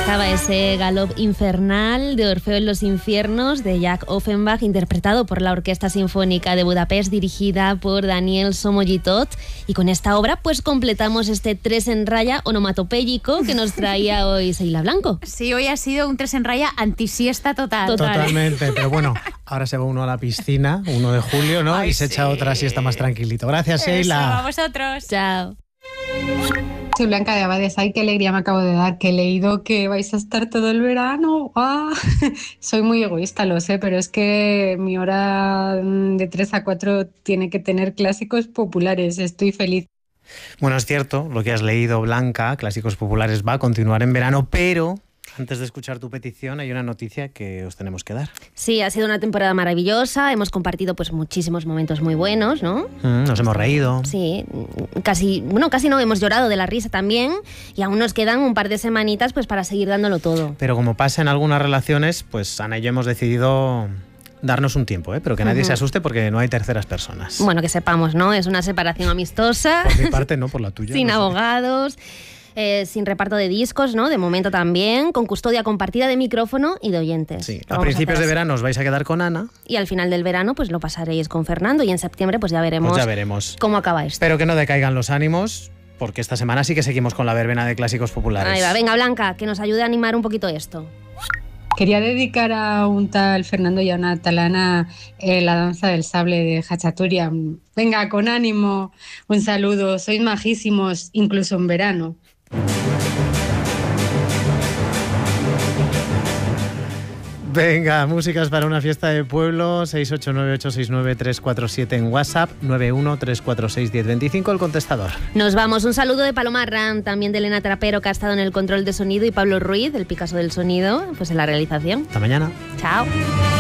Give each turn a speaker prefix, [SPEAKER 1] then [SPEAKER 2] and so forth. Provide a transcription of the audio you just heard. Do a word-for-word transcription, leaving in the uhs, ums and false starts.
[SPEAKER 1] estaba ese Galop Infernal de Orfeo en los Infiernos de Jack Offenbach, interpretado por la Orquesta Sinfónica de Budapest, dirigida por Daniel Somogyitot. Y con esta obra pues completamos este tres en raya onomatopéyico que nos traía hoy Seila Blanco.
[SPEAKER 2] Sí, hoy ha sido un tres en raya antisiesta total.
[SPEAKER 1] Total.
[SPEAKER 3] Totalmente, pero bueno, ahora se va uno a la piscina, uno de julio, ¿no?
[SPEAKER 2] Ay,
[SPEAKER 3] y se
[SPEAKER 2] sí.
[SPEAKER 3] echa otra siesta más tranquilito. Gracias,
[SPEAKER 2] Eso,
[SPEAKER 3] Seila.
[SPEAKER 2] a vosotros.
[SPEAKER 1] Chao.
[SPEAKER 4] Soy Blanca de Abades. Ay, qué alegría me acabo de dar, que he leído que vais a estar todo el verano. ¡Ah! Soy muy egoísta, lo sé, pero es que mi hora de tres a cuatro tiene que tener clásicos populares. Estoy feliz.
[SPEAKER 3] Bueno, es cierto, lo que has leído, Blanca, Clásicos Populares, va a continuar en verano, pero antes de escuchar tu petición hay una noticia que os tenemos que dar.
[SPEAKER 1] Sí, ha sido una temporada maravillosa, hemos compartido pues muchísimos momentos muy buenos, ¿no?
[SPEAKER 3] Mm, nos hemos reído.
[SPEAKER 1] Sí, casi, bueno, casi no, hemos llorado de la risa también y aún nos quedan un par de semanitas pues para seguir dándolo todo.
[SPEAKER 3] Pero como pasa en algunas relaciones, pues Ana y yo hemos decidido darnos un tiempo, ¿eh? Pero que nadie
[SPEAKER 1] Uh-huh.
[SPEAKER 3] se asuste porque no hay terceras personas.
[SPEAKER 1] Bueno, que sepamos, ¿no? Es una separación amistosa,
[SPEAKER 3] Por mi parte, no, por la tuya.
[SPEAKER 1] sin
[SPEAKER 3] no sé.
[SPEAKER 1] abogados, eh, sin reparto de discos, ¿no? De momento también, con custodia compartida de micrófono y de oyentes.
[SPEAKER 3] Sí,
[SPEAKER 1] Lo
[SPEAKER 3] a
[SPEAKER 1] vamos
[SPEAKER 3] principios
[SPEAKER 1] hacer
[SPEAKER 3] de
[SPEAKER 1] así.
[SPEAKER 3] verano os vais a quedar con Ana,
[SPEAKER 1] Y al final del verano pues lo pasaréis con Fernando y en septiembre pues ya veremos,
[SPEAKER 3] pues ya veremos.
[SPEAKER 1] cómo acaba esto.
[SPEAKER 3] Pero que no decaigan los ánimos, porque esta semana sí que seguimos con la verbena de Clásicos Populares.
[SPEAKER 1] Ahí va, venga Blanca, que nos ayude a animar un poquito esto.
[SPEAKER 4] Quería dedicar a un tal Fernando y a una talana eh, la danza del sable de Hachaturia. Venga, con ánimo. Un saludo. Sois majísimos, incluso en verano.
[SPEAKER 3] Venga, músicas para una fiesta de pueblo, seis ocho nueve ocho seis nueve tres cuatro siete en WhatsApp, nueve uno tres cuatro seis uno cero dos cinco el contestador.
[SPEAKER 1] Nos vamos, un saludo de Paloma Ram, también de Elena Trapero, que ha estado en el control de sonido, y Pablo Ruiz, el Picasso del sonido, pues en la realización.
[SPEAKER 3] Hasta mañana.
[SPEAKER 1] Chao.